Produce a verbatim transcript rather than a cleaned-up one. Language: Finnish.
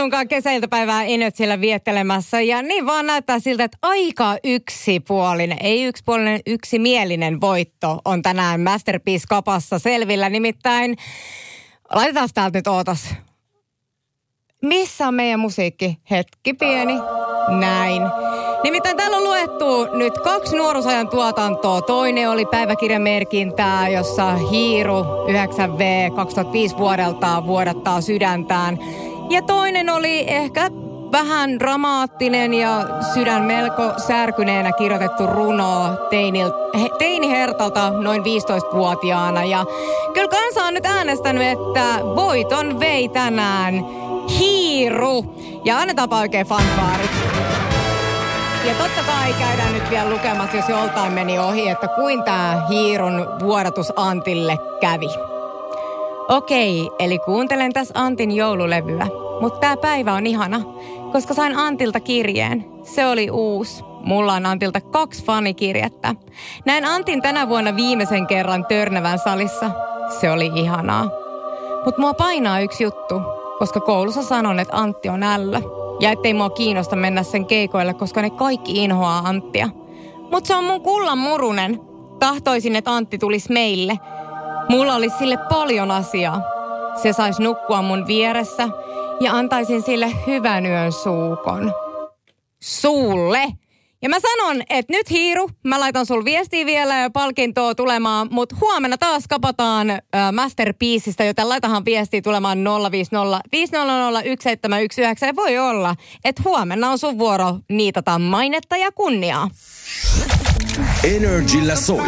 sunkaan kesäiltapäivää Energy siellä viettelemässä. Ja niin vaan näyttää siltä, että aika yksipuolinen, ei yksipuolinen, yksimielinen voitto on tänään Masterpiece-kapassa selvillä. Nimittäin, laitetaan täältä nyt ootas. Missä on meidän musiikki? Hetki pieni. Näin. Nimittäin täällä on luettu nyt kaksi nuoruusajan tuotantoa. Toinen oli päiväkirjamerkintää, jossa Hiiru yhdeksän V kaksituhattaviisi vuodelta vuodattaa sydäntään. Ja toinen oli ehkä vähän dramaattinen ja sydän melko särkyneenä kirjoitettu runo teinil, he, teinihertalta noin viisitoistavuotiaana. Ja kyllä kansa on nyt äänestänyt, että voiton vei tänään Hiiru. Ja annetaanpa oikein fanfaarit. Ja totta kai käydään nyt vielä lukemassa, jos joltain meni ohi, että kuin tää Hiirun vuodatus Antille kävi. Okei, eli kuuntelen tässä Antin joululevyä, mutta tää päivä on ihana, koska sain Antilta kirjeen. Se oli uusi. Mulla on Antilta kaksi fanikirjettä. Näin Antin tänä vuonna viimeisen kerran Törnävän salissa. Se oli ihanaa. Mut mua painaa yksi juttu, koska koulussa sanon, että Antti on ällö. Ja ettei mua kiinnosta mennä sen keikoille, koska ne kaikki inhoaa Anttia. Mut se on mun kullan murunen. Tahtoisin, että Antti tulisi meille. Mulla olisi sille paljon asiaa. Se sais nukkua mun vieressä ja antaisin sille hyvän yön suukon. Suulle! Ja mä sanon, että nyt Hiiru, mä laitan sul viestiä vielä ja palkintoa tulemaan, mutta huomenna taas kapataan äh, Masterpieceista, joten laitahan viestiä tulemaan nolla viisi nolla viisi nolla nolla yksi seitsemän yksi yhdeksän. Ja voi olla, että huomenna on sun vuoro niitata mainetta ja kunniaa. Energillä soi.